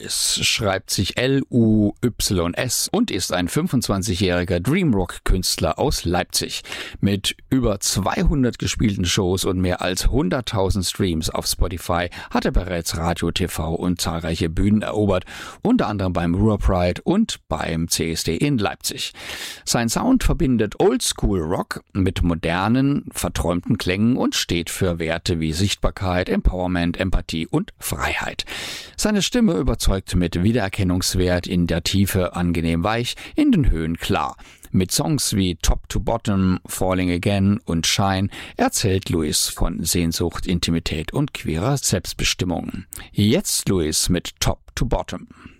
Luis schreibt sich Luys und ist ein 25-jähriger Dreamrock-Künstler aus Leipzig. Mit über 200 gespielten Shows und mehr als 100.000 Streams auf Spotify hat er bereits Radio, TV und zahlreiche Bühnen erobert, unter anderem beim Ruhrpride und beim CSD in Leipzig. Sein Sound verbindet Oldschool-Rock mit modernen, verträumten Klängen und steht für Werte wie Sichtbarkeit, Empowerment, Empathie und Freiheit. Seine Stimme überzeugt mit Wiedererkennungswert, in der Tiefe angenehm weich, in den Höhen klar. Mit Songs wie Top to Bottom, Falling Again und Shine erzählt Luis von Sehnsucht, Intimität und queerer Selbstbestimmung. Jetzt Luis mit Top to Bottom.